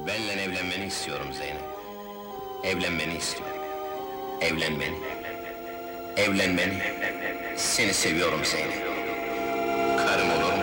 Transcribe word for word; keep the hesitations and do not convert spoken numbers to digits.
Benle evlenmeni istiyorum Zeynep. Evlenmeni istiyorum. Evlenmeni. Evlenmeni. Seni seviyorum Zeynep.